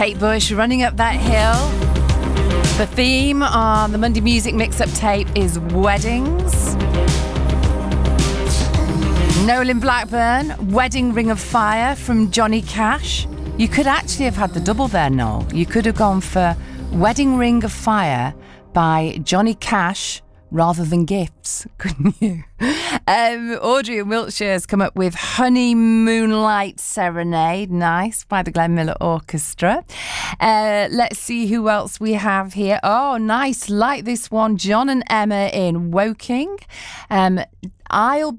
Kate Bush, Running Up That Hill. The theme on the Monday Music Mix-Up tape is weddings. Nolan Blackburn, Wedding Ring of Fire from Johnny Cash. You could actually have had the double there, Noel. You could have gone for Wedding Ring of Fire by Johnny Cash rather than Gifts, couldn't you? Audrey in Wiltshire has come up with Honey Moonlight Serenade, nice, by the Glenn Miller Orchestra. Let's see who else we have here. Oh, nice, like this one, John and Emma in Woking. I'll